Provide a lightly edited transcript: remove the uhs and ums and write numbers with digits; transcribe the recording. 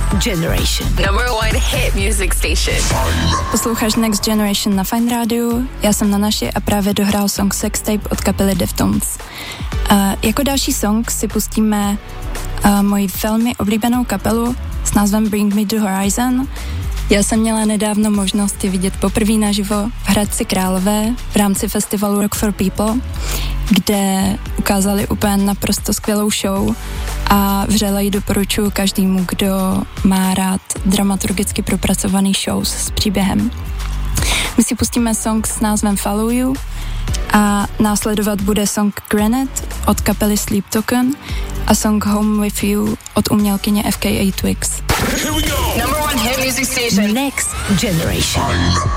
Generation. Number one hit music station. Posloucháš Next Generation na Fine Radio, já jsem na naši a právě dohrál song Sextape od kapely Deftones. Jako další song si pustíme moji velmi oblíbenou kapelu s názvem Bring Me to Horizon. Já jsem měla nedávno možnost je vidět poprvé naživo v Hradci Králové v rámci festivalu Rock for People, kde ukázali úplně naprosto skvělou show a vřele ji doporučuji každému, kdo má rád dramaturgicky propracovaný shows s příběhem. My si pustíme song s názvem Follow You a následovat bude song Granite od kapely Sleep Token a song Home With You od umělkyně FKA Twigs. Number one hit music station. Next Generation.